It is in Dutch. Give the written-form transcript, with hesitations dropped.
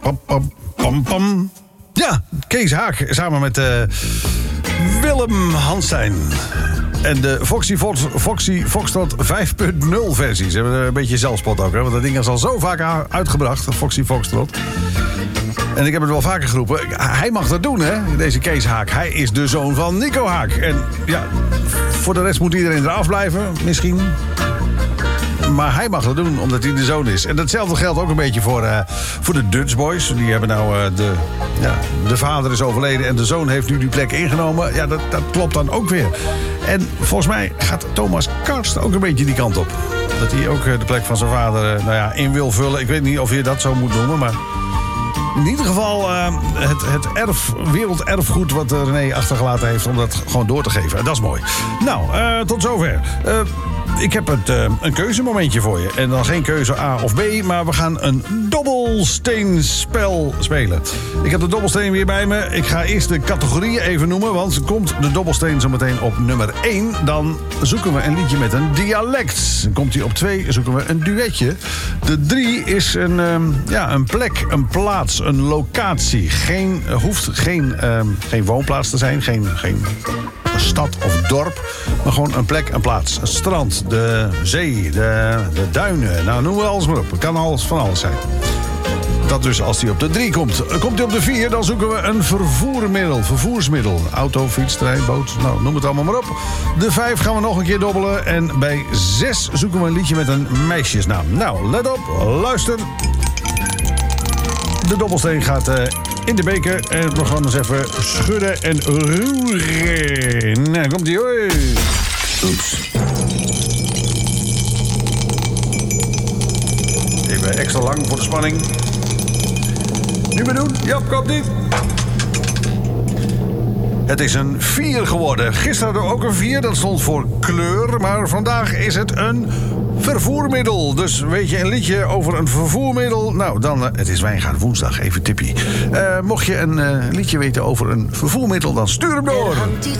Pam, pam, pam, pam. Ja, Kees Haak samen met Willem Hanstein. En de Foxy Foxtrot 5.0 versie. Ze hebben een beetje zelfspot ook, hè? Want dat ding is al zo vaak uitgebracht, Foxy Foxtrot. En ik heb het wel vaker geroepen. Hij mag dat doen, hè, deze Kees Haak. Hij is de zoon van Nico Haak. En ja, voor de rest moet iedereen eraf blijven, misschien. Maar hij mag dat doen, omdat hij de zoon is. En datzelfde geldt ook een beetje voor de Dutch Boys. Die hebben nou de vader is overleden en de zoon heeft nu die plek ingenomen. Ja, dat klopt dan ook weer. En volgens mij gaat Thomas Karst ook een beetje die kant op. Dat hij ook de plek van zijn vader in wil vullen. Ik weet niet of je dat zo moet noemen, maar in ieder geval het werelderfgoed wat René achtergelaten heeft, om dat gewoon door te geven. Dat is mooi. Nou, tot zover. Ik heb een keuzemomentje voor je. En dan geen keuze A of B, maar we gaan een dobbelsteenspel spelen. Ik heb de dobbelsteen weer bij me. Ik ga eerst de categorieën even noemen, want komt de dobbelsteen zo meteen op nummer 1... dan zoeken we een liedje met een dialect. Komt hij op 2, zoeken we een duetje. De 3 is een plek, een plaats, een locatie. Hoeft geen woonplaats te zijn, geen stad of dorp, maar gewoon een plek, een plaats. Een strand, de zee, de duinen. Nou, noem we alles maar op. Het kan alles van alles zijn. Dat dus als hij op de 3 komt. Komt hij op de 4, dan zoeken we een vervoersmiddel. Auto, fiets, trein, boot, nou, noem het allemaal maar op. De 5 gaan we nog een keer dobbelen. En bij 6 zoeken we een liedje met een meisjesnaam. Nou, let op, luister. De dobbelsteen gaat in de beker. En we gaan eens even schudden en roeren. Nou, komt-ie, hoi. Oeps. Even extra lang voor de spanning. Nu maar doen. Ja, komt-ie. Het is een 4 geworden. Gisteren hadden we ook een 4, dat stond voor kleur. Maar vandaag is het een vervoermiddel. Dus weet je een liedje over een vervoermiddel? Nou, dan, het is Wijngaard woensdag, even tippie. Mocht je een liedje weten over een vervoermiddel, dan stuur hem door.